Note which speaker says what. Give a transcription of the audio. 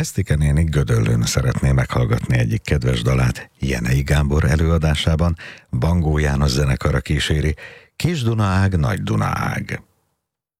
Speaker 1: Esztike néni Gödöllőn szeretné meghallgatni egyik kedves dalát Jenei Gábor előadásában, Bangó János zenekara kíséri, Kis Dunaág, Nagy Dunaág.